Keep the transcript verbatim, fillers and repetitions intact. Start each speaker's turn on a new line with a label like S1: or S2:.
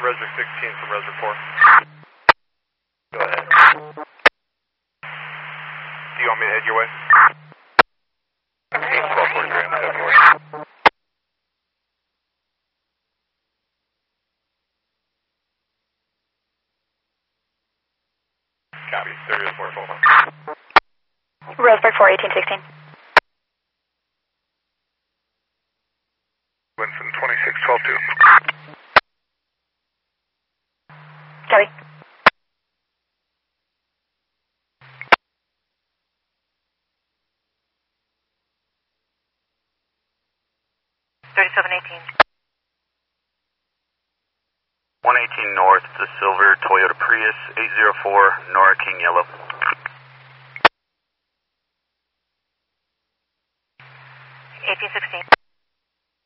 S1: Reser sixteen from Reser four. Go ahead. Do you want me to head your way? twelve forty-three, I'm heading your way. Copy, thirty to four four.
S2: Roseburg four, eighteen sixteen.
S1: Winston twenty-six twelve two.
S2: Copy. thirty-seven eighteen.
S3: one eighteen north, the silver Toyota Prius, eight zero four, Nora King Yellow.
S2: eighteen sixteen.